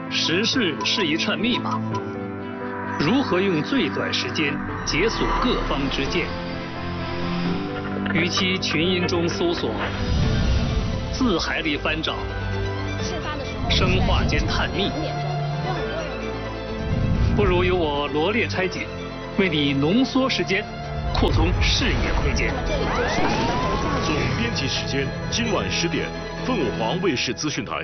时事是一串密码，如何用最短时间解锁各方之见？与其群音中搜索，字海里翻找，生化间探秘，不如由我罗列拆解，为你浓缩时间，扩充视野空间。 总编辑时间，今晚10点，凤凰卫视资讯台。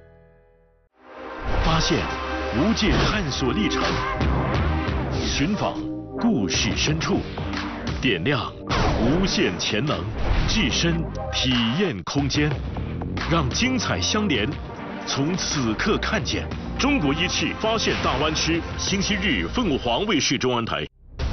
发现无界探索历程，寻访故事深处，点亮无限潜能，置身体验空间，让精彩相连。从此刻看见中国仪器发现大湾区，星期日凤凰卫视中文台。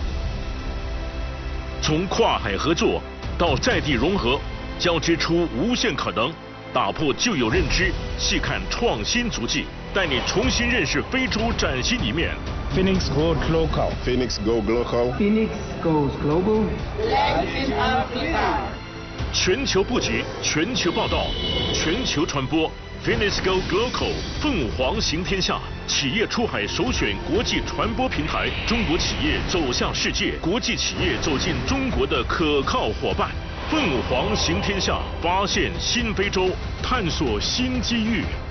从跨海合作到在地融合，交织出无限可能，打破旧有认知，细看创新足迹，带你重新认识非洲崭新一面。 Phoenix Goes Global. Phoenix Go Global. Phoenix Goes Global. Latin Africa. 全球布局，全球报道，全球传播。Phoenix Go Global， 凤凰行天下，企业出海首选国际传播平台，中国企业走向世界，国际企业走进中国的可靠伙伴。凤凰行天下，发现新非洲，探索新机遇。